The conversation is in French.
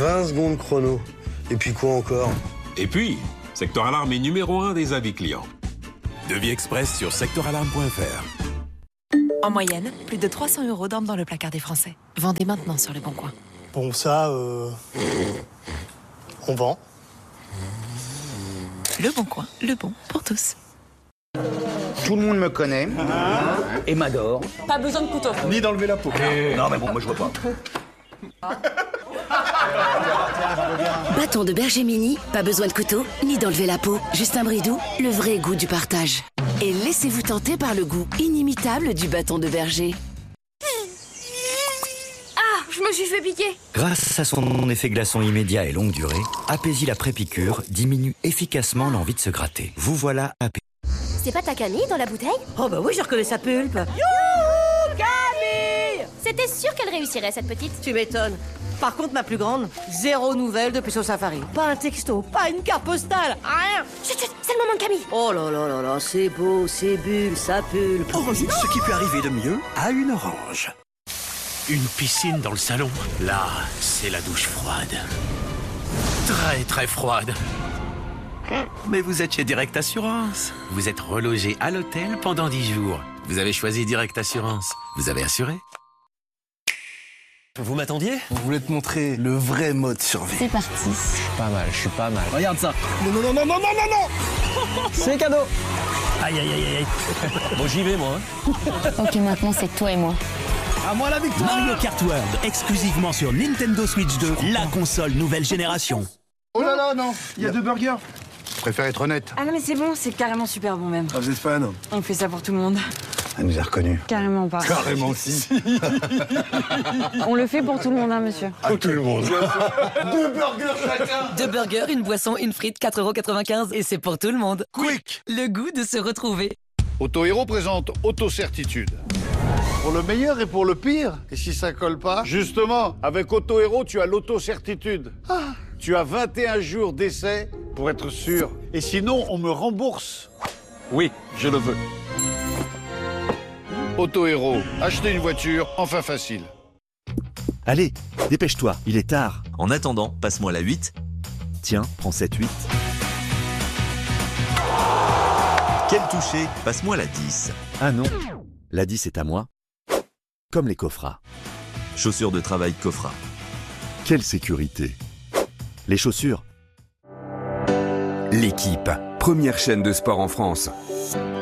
20 secondes chrono. Et puis quoi encore? Et puis, Secteur Alarme est numéro 1 des avis clients. Devis express sur secteuralarme.fr. En moyenne, plus de 300 € dorment dans le placard des Français. Vendez maintenant sur Le Bon Coin. Bon, ça, on vend. Le Bon Coin, le bon pour tous. Tout le monde me connaît et m'adore. Pas besoin de couteau. Ni d'enlever la peau. Non mais bon, moi je vois pas. Bâton de berger mini, pas besoin de couteau, ni d'enlever la peau. Justin Bridou, le vrai goût du partage. Et laissez-vous tenter par le goût inimitable du bâton de berger. Ah, je me suis fait piquer. Grâce à son effet glaçon immédiat et longue durée, Apaisil après-piqûre diminue efficacement l'envie de se gratter. Vous voilà apaisé. C'est pas ta Camille dans la bouteille? Oh bah oui, je reconnais sa pulpe. Youhou, Camille! C'était sûr qu'elle réussirait, cette petite. Tu m'étonnes. Par contre, ma plus grande, 0 nouvelle depuis son safari. Pas un texto, pas une carte postale, rien. Chut, chut, c'est le moment de Camille. Oh là là là là, c'est beau, c'est bulle, ça pulpe. Orange, ce qui peut arriver de mieux à une orange. Une piscine dans le salon. Là, c'est la douche froide. Très très froide. Mais vous êtes chez Direct Assurance. Vous êtes relogé à l'hôtel pendant 10 jours. Vous avez choisi Direct Assurance. Vous avez assuré. Vous m'attendiez? On voulait te montrer le vrai mode survie. C'est parti. Je suis pas mal. Regarde ça. Non. C'est cadeau. Aïe, aïe, aïe, aïe. Bon, j'y vais, moi. Ok, maintenant c'est toi et moi. À moi la victoire. Mario Kart World, exclusivement sur Nintendo Switch 2, la console nouvelle génération. Oh là là, non, il y a 2 burgers. Je préfère être honnête. Ah non mais c'est bon, c'est carrément super bon même. Ah, vous êtes fan? On fait ça pour tout le monde. Elle nous a reconnus. Carrément pas. Carrément si. On le fait pour tout le monde, hein, monsieur. À tout le monde. 2 burgers chacun. 2 burgers, une boisson, une frite, 4,95 € et c'est pour tout le monde. Quick. Le goût de se retrouver. Auto-Héros présente Auto-Certitude. Pour le meilleur et pour le pire. Et si ça colle pas? Justement, avec Auto-Héros, tu as l'auto-certitude. Tu as 21 jours d'essai pour être sûr. Et sinon, on me rembourse. Oui, je le veux. Auto-Héros, acheter une voiture, enfin facile. Allez, dépêche-toi, il est tard. En attendant, passe-moi la 8. Tiens, prends cette 8. Quel toucher? Passe-moi la 10. Ah non, la 10 est à moi. Comme les Cofra. Chaussures de travail Cofra. Quelle sécurité. Les chaussures. L'équipe, première chaîne de sport en France.